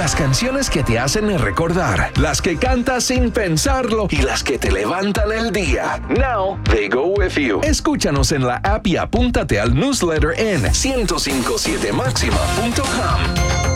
Las canciones que te hacen recordar, las que cantas sin pensarlo y las que te levantan el día. Now they go with you. Escúchanos en la app y apúntate al newsletter en 1057maxima.com.